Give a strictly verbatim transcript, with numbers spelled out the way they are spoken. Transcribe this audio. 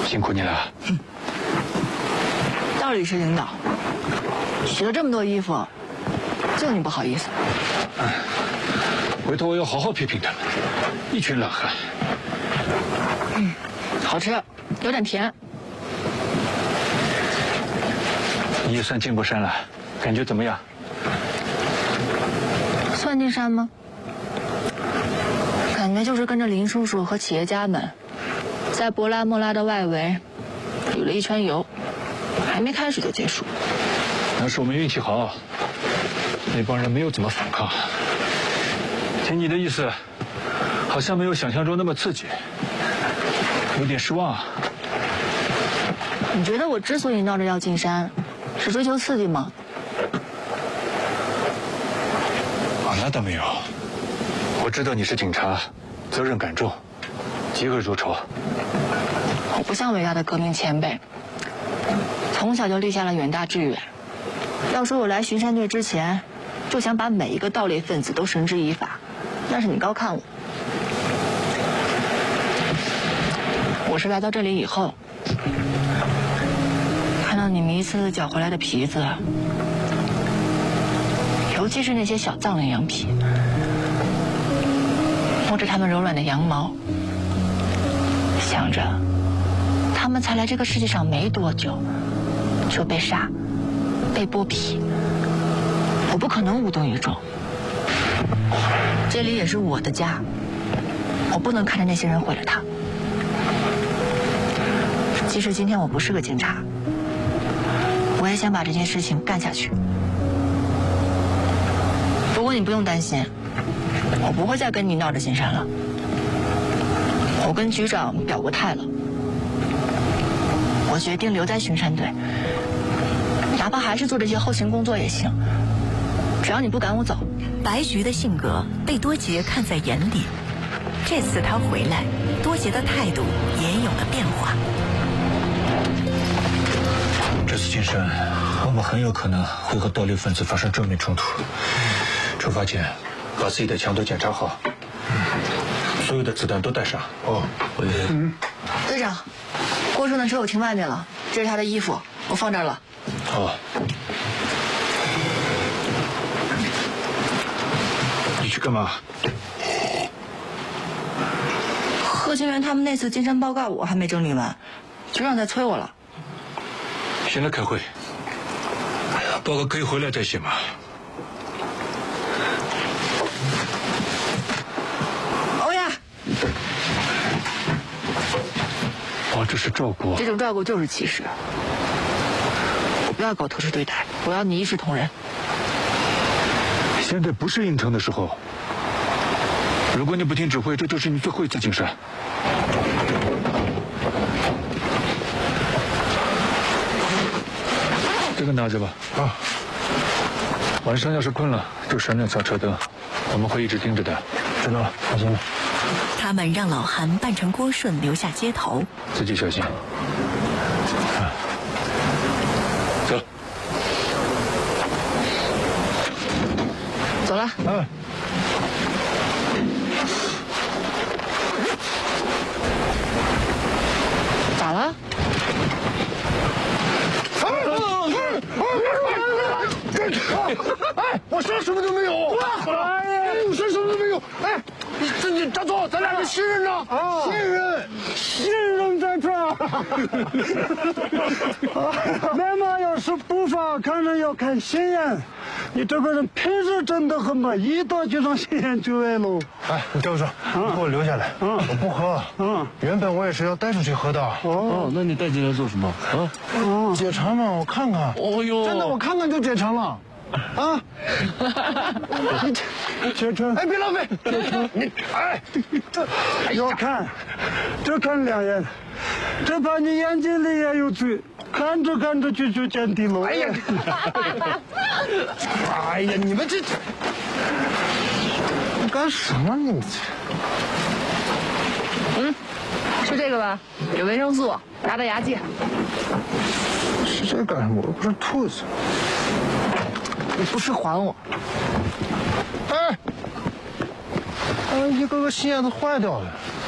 辛苦你了。 嗯，道理是领导，洗了这么多衣服，就你不好意思。 哎，回头我要好好批评他们，一群懒汉。 嗯，好吃，有点甜。 你也算进过山了，感觉怎么样？ 算进山吗？感觉就是跟着林叔叔和企业家们，在博拉莫拉的外围旅了一圈游，还没开始就结束。 那是我们运气好，那帮人没有怎么反抗。听你的意思，好像没有想象中那么刺激，有点失望啊。 你觉得我之所以闹着要进山，是追求刺激吗？ 啊，那倒没有。我知道你是警察，责任感重，嫉恶如仇。 我不像伟大的革命前辈，从小就立下了远大志愿。要说我来巡山队之前，就想把每一个盗猎分子都绳之以法，那是你高看我。我是来到这里以后，看到你们一次次缴回来的皮子，尤其是那些小藏羚羊皮，摸着它们柔软的羊毛，想着他们才来这个世界上没多久，就被杀、被剥皮，我不可能无动于衷。这里也是我的家，我不能看着那些人毁了它。即使今天我不是个警察，我也想把这件事情干下去。不过你不用担心，我不会再跟你闹着进山了。我跟局长表过态了，我决定留在巡山队，哪怕还是做这些后勤工作也行，只要你不赶我走。 白菊的性格被多杰看在眼里，这次他回来，多杰的态度也有了变化。 这次进山，我们很有可能会和盗猎分子发生正面冲突。出发前，把自己的枪都检查好，所有的子弹都带上。哦，我也。嗯。 队长，郭顺的车我停外面了，这是他的衣服，我放这儿了。 好。你去干嘛？ 贺清源他们那次进山报告我还没整理完，局长在催我了。 先来开会，报告可以回来再写嘛。 欧亚， 哦，这是照顾。 这种照顾就是歧视。我不要搞特殊对待，我要你一视同仁。 现在不是硬撑的时候。如果你不听指挥，这就是你最后一次进山。这个拿着吧。啊。晚上要是困了，就闪两下车灯，我们会一直盯着的。知道了，放心了。 他们让老韩扮成郭顺留下接头， 自己小心。啊、走。 走了。 嗯。 咋了？ 哎，我啥什么都没有！哎，我啥什么都没有！哎，你这你张总，咱俩是新人呢！啊，新人， 新人在这儿。那么要是步伐看人要看心眼，你这个人平时真的很嘛，一到就让心眼就歪喽。 哎，你听我说，你给我留下来，嗯，我不喝，嗯，原本我也是要带出去喝的。 哦， 那你带进来做什么啊？ 啊，解馋嘛，我看看。 哦呦， 真的，我看看就解馋了。啊！ 解馋！ 哎，别浪费！你哎， 这要看，这看两眼，这把你眼睛里也有罪，看着看着就就见底了。 哎呀！哎呀，你们这你干什么你们？ 嗯，是这个吧？有维生素，拿到牙戒。 是这干什么？我不是兔子。 你不是还我？ 哎，哎，一个个心眼子坏掉了。